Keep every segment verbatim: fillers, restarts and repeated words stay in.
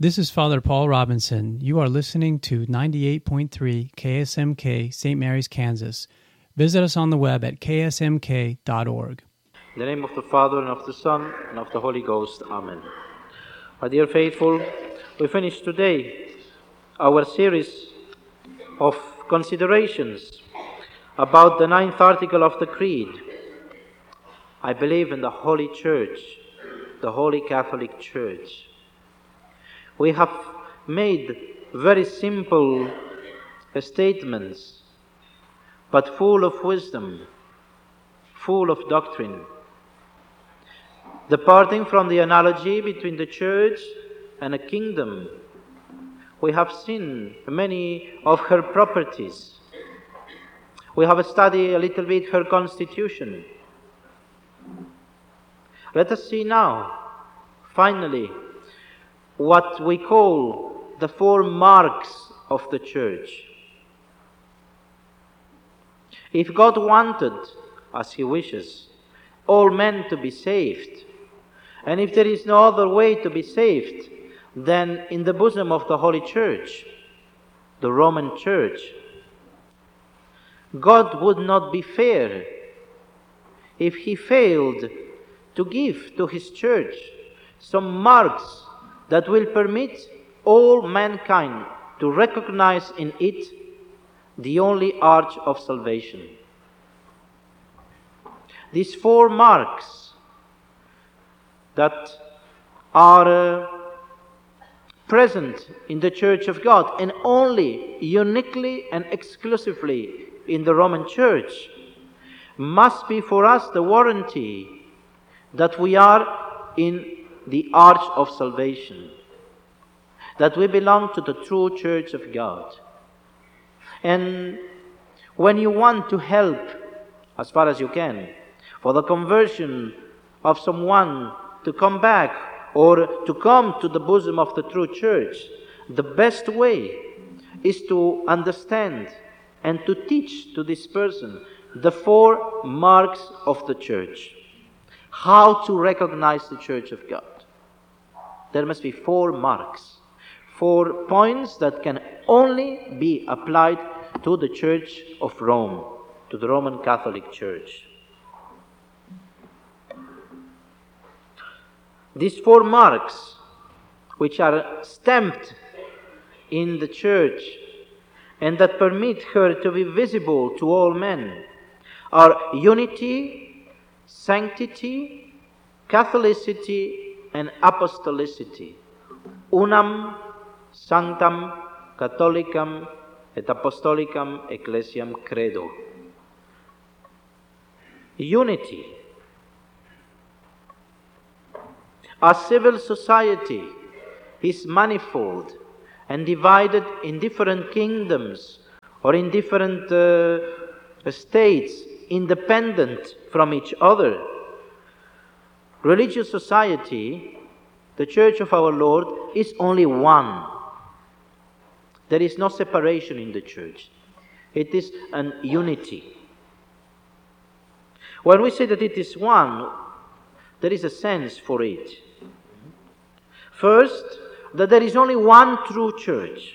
This is Father Paul Robinson. You are listening to ninety-eight point three K S M K, Saint Mary's, Kansas. Visit us on the web at k s m k dot org. In the name of the Father, and of the Son, and of the Holy Ghost. Amen. My dear faithful, we finish today our series of considerations about the ninth article of the Creed. I believe in the Holy Church, the Holy Catholic Church. We have made very simple statements, but full of wisdom, full of doctrine. Departing from the analogy between the church and a kingdom, we have seen many of her properties. We have studied a little bit her constitution. Let us see now, finally, what we call the four marks of the church. If God wanted, as He wishes, all men to be saved, and if there is no other way to be saved than in the bosom of the Holy Church, the Roman Church, God would not be fair if He failed to give to His Church some marks that will permit all mankind to recognize in it the only arch of salvation. These four marks that are uh, present in the Church of God, and only uniquely and exclusively in the Roman Church, must be for us the warranty that we are in the arch of salvation, that we belong to the true Church of God. And when you want to help, as far as you can, for the conversion of someone to come back or to come to the bosom of the true Church, the best way is to understand and to teach to this person the four marks of the Church. How to recognize the Church of God. There must be four marks, four points that can only be applied to the Church of Rome, to the Roman Catholic Church. These four marks, which are stamped in the Church and that permit her to be visible to all men, are unity, sanctity, Catholicity, and apostolicity. Unam sanctam catholicam et apostolicam ecclesiam credo. Unity. A civil society is manifold and divided in different kingdoms or in different uh, states, independent from each other. Religious society, the Church of our Lord, is only one. There is no separation in the Church. It is an unity. When we say that it is one, there is a sense for it. First, that there is only one true Church.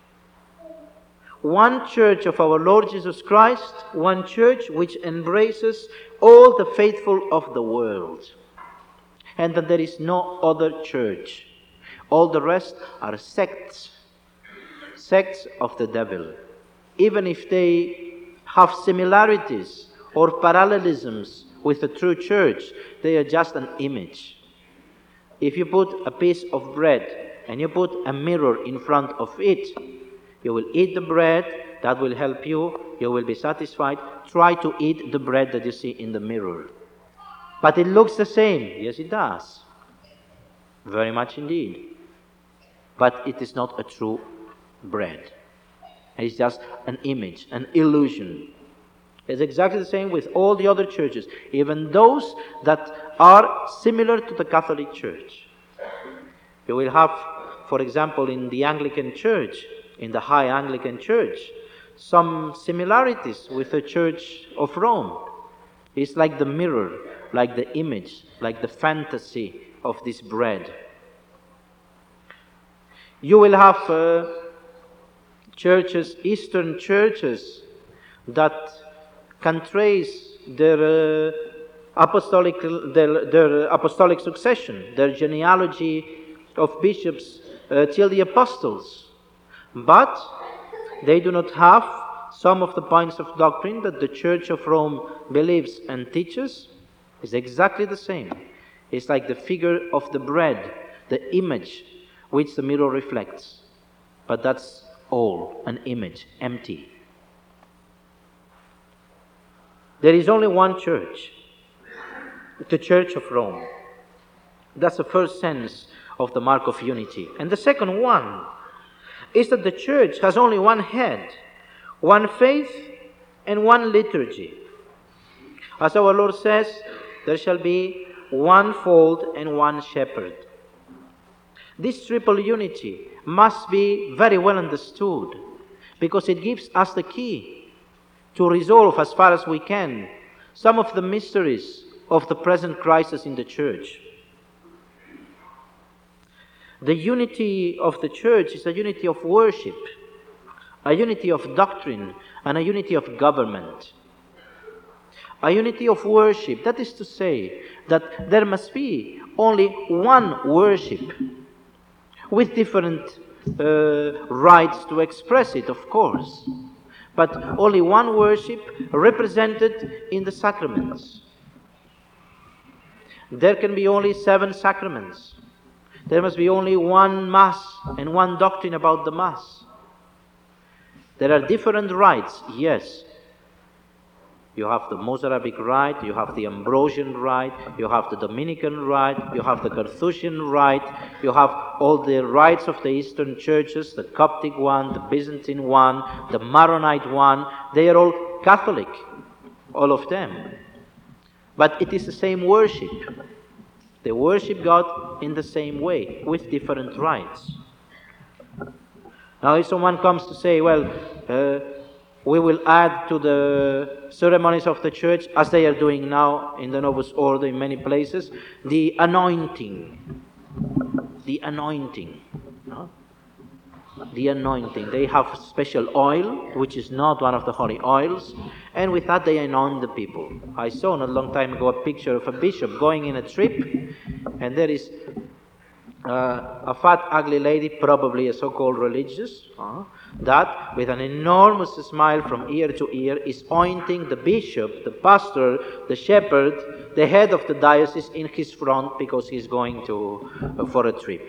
One Church of our Lord Jesus Christ, one Church which embraces all the faithful of the world. And that there is no other church. All the rest are sects, sects of the devil. Even if they have similarities or parallelisms with the true church, they are just an image. If you put a piece of bread and you put a mirror in front of it, you will eat the bread, that will help you, you will be satisfied. Try to eat the bread that you see in the mirror. But it looks the same. Yes, it does. Very much indeed. But it is not a true bread. It's just an image, an illusion. It's exactly the same with all the other churches, even those that are similar to the Catholic Church. You will have, for example, in the Anglican Church, in the High Anglican Church, some similarities with the Church of Rome. It's like the mirror, like the image, like the fantasy of this bread. You will have uh, churches, Eastern churches, that can trace their uh, apostolic their, their apostolic succession, their genealogy of bishops uh, till the apostles, but they do not have some of the points of doctrine that the Church of Rome believes and teaches. Is exactly the same. It's like the figure of the bread, the image which the mirror reflects. But that's all, an image, empty. There is only one church, the Church of Rome. That's the first sense of the mark of unity. And the second one is that the church has only one head, one faith, and one liturgy. As our Lord says, there shall be one fold and one shepherd. This triple unity must be very well understood, because it gives us the key to resolve, as far as we can, some of the mysteries of the present crisis in the church. The unity of the church is a unity of worship, a unity of doctrine, and a unity of government. A unity of worship, that is to say, that there must be only one worship, with different uh, rights to express it, of course, but only one worship represented in the sacraments. There can be only seven sacraments. There must be only one Mass and one doctrine about the Mass. There are different rites, yes. You have the Mozarabic rite, you have the Ambrosian rite, you have the Dominican rite, you have the Carthusian rite, you have all the rites of the Eastern churches, the Coptic one, the Byzantine one, the Maronite one. They are all Catholic, all of them. But it is the same worship. They worship God in the same way, with different rites. Now if someone comes to say, well, uh, we will add to the ceremonies of the church, as they are doing now in the Novus Ordo in many places, the anointing. The anointing. No? The anointing. They have special oil, which is not one of the holy oils, and with that they anoint the people. I saw not a long time ago a picture of a bishop going in a trip, and there is uh, a fat, ugly lady, probably a so-called religious, uh, that, with an enormous smile from ear to ear, is anointing the bishop, the pastor, the shepherd, the head of the diocese in his front, because he's going to uh, for a trip.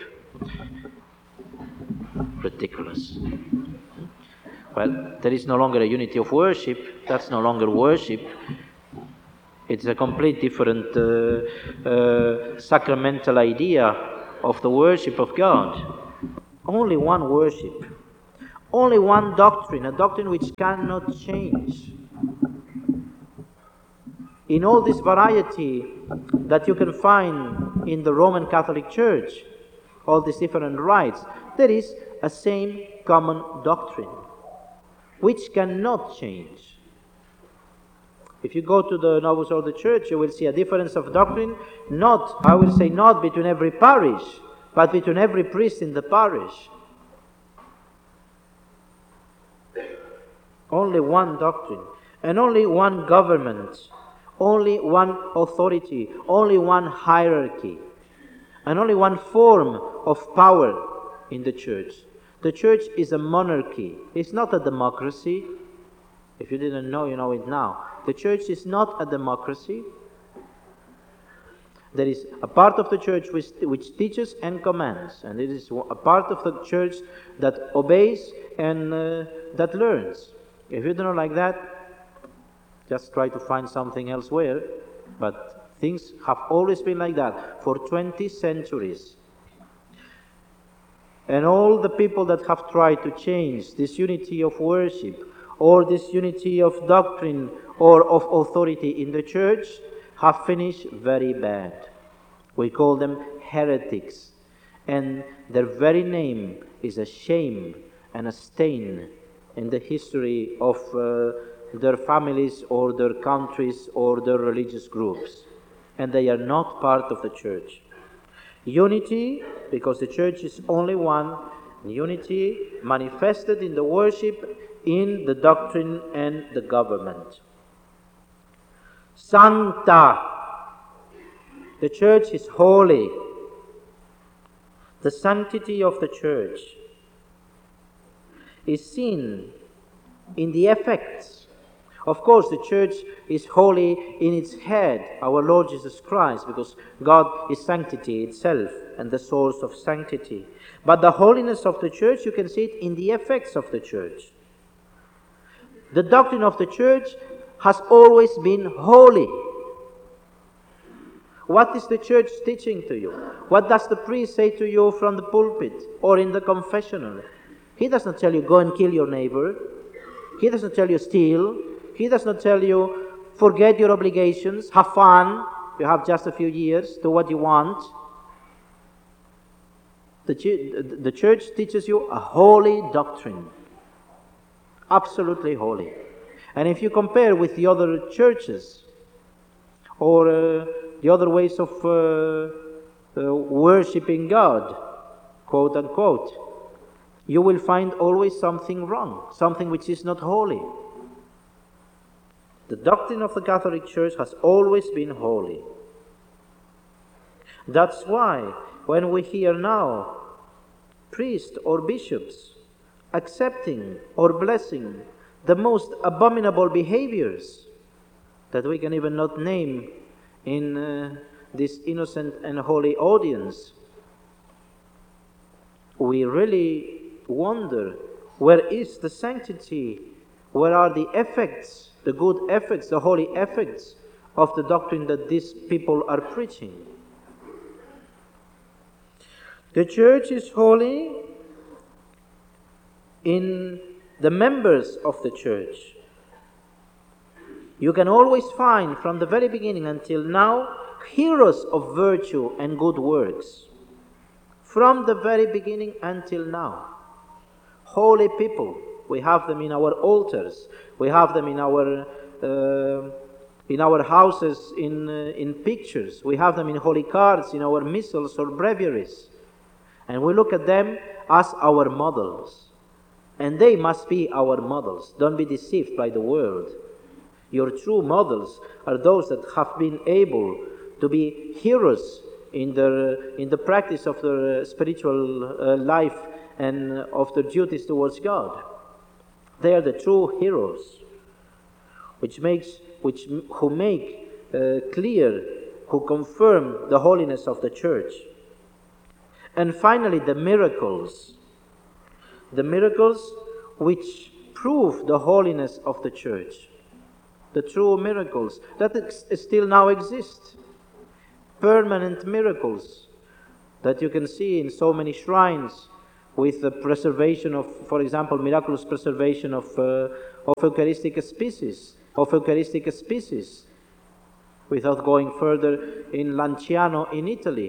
Ridiculous. Well, there is no longer a unity of worship. That's no longer worship. It's a complete different uh, uh, sacramental idea of the worship of God. Only one worship. Only one doctrine, a doctrine which cannot change. In all this variety that you can find in the Roman Catholic Church, all these different rites, there is a same common doctrine, which cannot change. If you go to the Novus Ordo Church, you will see a difference of doctrine, not, I will say, not between every parish, but between every priest in the parish. Only one doctrine, and only one government, only one authority, only one hierarchy, and only one form of power in the church. The church is a monarchy. It's not a democracy. If you didn't know, you know it now. The church is not a democracy. There is a part of the church which, which teaches and commands, and it is a part of the church that obeys and uh, that learns. If you don't know like that, just try to find something elsewhere. But things have always been like that for twenty centuries. And all the people that have tried to change this unity of worship, or this unity of doctrine, or of authority in the church, have finished very bad. We call them heretics. And their very name is a shame and a stain in the history of uh, their families or their countries or their religious groups. And they are not part of the church. Unity, because the church is only one, Unity manifested in the worship, in the doctrine and the government. Sancta. The church is holy. The sanctity of the church is seen in the effects. Of course, the church is holy in its head, our Lord Jesus Christ, because God is sanctity itself and the source of sanctity. But the holiness of the church, you can see it in the effects of the church. The doctrine of the church has always been holy. What is the church teaching to you? What does the priest say to you from the pulpit or in the confessional? He does not tell you, go and kill your neighbor. He does not tell you, steal. He does not tell you, forget your obligations, have fun, you have just a few years, do what you want. The, ch- the church teaches you a holy doctrine. Absolutely holy. And if you compare with the other churches, or uh, the other ways of uh, uh, worshipping God, quote unquote, you will find always something wrong, something which is not holy. The doctrine of the Catholic Church has always been holy. That's why when we hear now priests or bishops accepting or blessing the most abominable behaviors that we can even not name in uh, this innocent and holy audience, we really wonder, where is the sanctity? Where are the effects, the good effects, the holy effects of the doctrine that these people are preaching? The church is holy in the members of the church. You can always find from the very beginning until now heroes of virtue and good works. From the very beginning until now. Holy people. We have them in our altars. We have them in our uh, in our houses, in uh, in pictures. We have them in holy cards, in our missals or breviaries. And we look at them as our models. And they must be our models. Don't be deceived by the world. Your true models are those that have been able to be heroes in the, in the practice of their spiritual uh, life and of their duties towards God. They are the true heroes, which makes, which, who make uh, clear, who confirm the holiness of the church. And finally, the miracles. The miracles which prove the holiness of the church. The true miracles that still now exist. Permanent miracles that you can see in so many shrines, with the preservation of, for example, miraculous preservation of, uh, of Eucharistic species, of Eucharistic species, without going further in Lanciano in Italy.